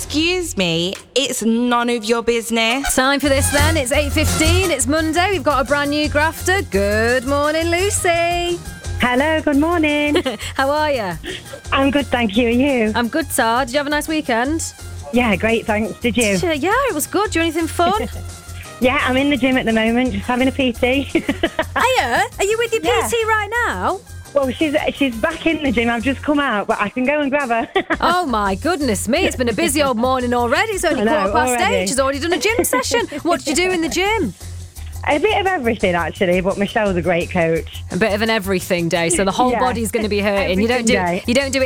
Excuse me, it's none of your business. Time for this then. It's 8:15. It's Monday. We've got a brand new grafter. Good morning, Lucy. Hello, good morning. How are you? I'm good, thank you. Are you? I'm good, Tar. Did you have a nice weekend? Yeah, great, thanks. Did you? Yeah, it was good. Do you do anything fun? Yeah, I'm in the gym at the moment, just having a PT. Are you with your Yeah. PT right now? Well, she's back in the gym. I've just come out, but I can go and grab her. Oh my goodness me, it's been a busy old morning already. It's only I know, 8:15. already. She's already done a gym session. What did you do in the gym? A bit of everything, actually, but Michelle's a great coach. A bit of an everything day, so the whole Yeah. body's going to be hurting. You don't do Everything day. it